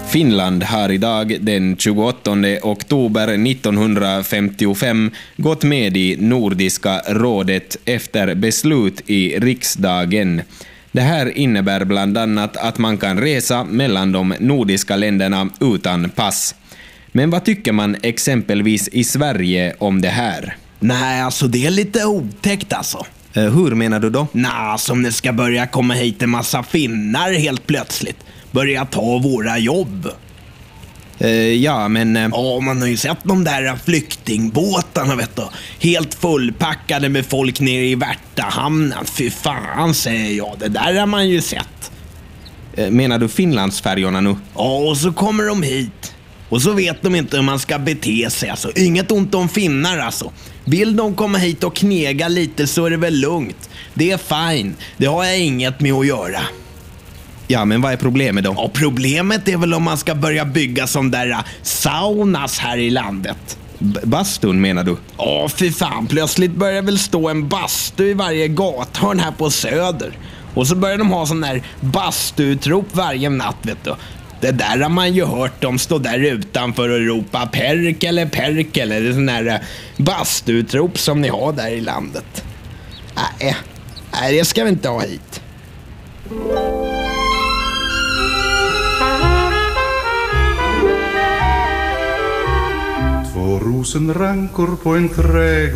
Finland har idag den 28 oktober 1955 gått med i Nordiska rådet efter beslut i riksdagen. Det här innebär bland annat att man kan resa mellan de nordiska länderna utan pass. Men vad tycker man exempelvis i Sverige om det här? Nej, alltså det är lite otäckt alltså. Hur menar du då? Nej, som det ska börja komma hit en massa finnar helt plötsligt. Börja ta våra jobb. Ja, men... Ja, man har ju sett de där flyktingbåtarna, vet du. Helt fullpackade med folk nere i Värtahamnen. Fy fan, säger jag. Det där har man ju sett. Menar du Finlandsfärjorna nu? Ja, och så kommer de hit. Och så vet de inte hur man ska bete sig. Alltså. Inget ont om finnar alltså. Vill de komma hit och knega lite så är det väl lugnt. Det är fine. Det har jag inget med att göra. Ja, men vad är problemet då? Ja, problemet är väl om man ska börja bygga sån där saunas här i landet. Bastun menar du? Ja, fy fan. Plötsligt börjar väl stå en bastu i varje gathörn här på Söder. Och så börjar de ha sån där bastuutrop varje natt, vet du. Det där har man ju hört dem stå där utanför och ropa perkel eller sån där bastuutrop som ni har där i landet. Nej, det ska vi inte ha hit. Två rosenrankor på en trädgård.